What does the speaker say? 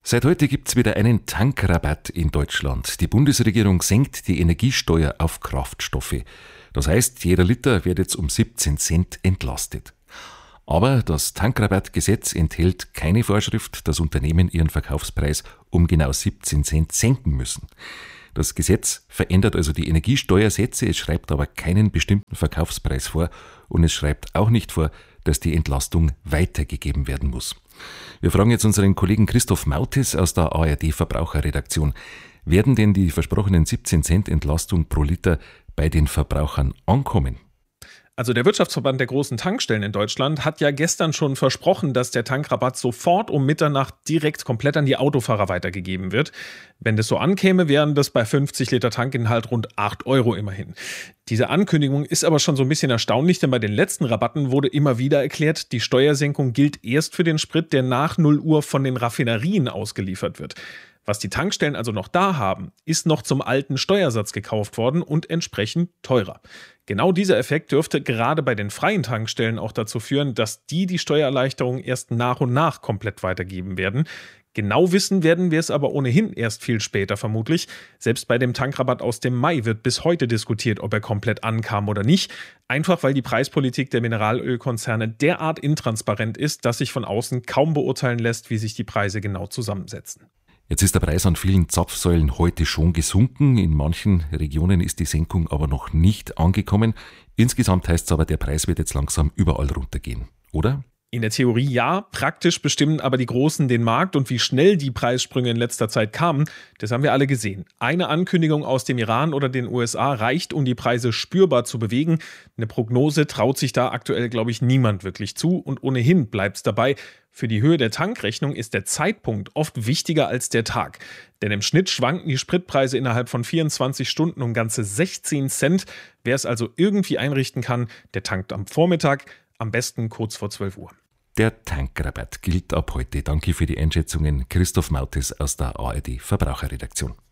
Seit heute gibt's wieder einen Tankrabatt in Deutschland. Die Bundesregierung senkt die Energiesteuer auf Kraftstoffe. Das heißt, jeder Liter wird jetzt um 17 Cent entlastet. Aber das Tankrabattgesetz enthält keine Vorschrift, dass Unternehmen ihren Verkaufspreis um genau 17 Cent senken müssen. Das Gesetz verändert also die Energiesteuersätze, es schreibt aber keinen bestimmten Verkaufspreis vor und es schreibt auch nicht vor, dass die Entlastung weitergegeben werden muss. Wir fragen jetzt unseren Kollegen Christoph Mautes aus der ARD Verbraucherredaktion. Werden denn die versprochenen 17 Cent Entlastung pro Liter bei den Verbrauchern ankommen? Also der Wirtschaftsverband der großen Tankstellen in Deutschland hat ja gestern schon versprochen, dass der Tankrabatt sofort um Mitternacht direkt komplett an die Autofahrer weitergegeben wird. Wenn das so ankäme, wären das bei 50 Liter Tankinhalt rund 8 € immerhin. Diese Ankündigung ist aber schon so ein bisschen erstaunlich, denn bei den letzten Rabatten wurde immer wieder erklärt, die Steuersenkung gilt erst für den Sprit, der nach 0 Uhr von den Raffinerien ausgeliefert wird. Was die Tankstellen also noch da haben, ist noch zum alten Steuersatz gekauft worden und entsprechend teurer. Genau dieser Effekt dürfte gerade bei den freien Tankstellen auch dazu führen, dass die Steuererleichterung erst nach und nach komplett weitergeben werden. Genau wissen werden wir es aber ohnehin erst viel später vermutlich. Selbst bei dem Tankrabatt aus dem Mai wird bis heute diskutiert, ob er komplett ankam oder nicht. Einfach weil die Preispolitik der Mineralölkonzerne derart intransparent ist, dass sich von außen kaum beurteilen lässt, wie sich die Preise genau zusammensetzen. Jetzt ist der Preis an vielen Zapfsäulen heute schon gesunken. In manchen Regionen ist die Senkung aber noch nicht angekommen. Insgesamt heißt es aber, der Preis wird jetzt langsam überall runtergehen, oder? In der Theorie ja, praktisch bestimmen aber die Großen den Markt und wie schnell die Preissprünge in letzter Zeit kamen, das haben wir alle gesehen. Eine Ankündigung aus dem Iran oder den USA reicht, um die Preise spürbar zu bewegen. Eine Prognose traut sich da aktuell, glaube ich, niemand wirklich zu und ohnehin bleibt es dabei. Für die Höhe der Tankrechnung ist der Zeitpunkt oft wichtiger als der Tag. Denn im Schnitt schwanken die Spritpreise innerhalb von 24 Stunden um ganze 16 Cent. Wer es also irgendwie einrichten kann, der tankt am Vormittag, am besten kurz vor 12 Uhr. Der Tankrabatt gilt ab heute. Danke für die Einschätzungen, Christoph Mautes aus der ARD Verbraucherredaktion.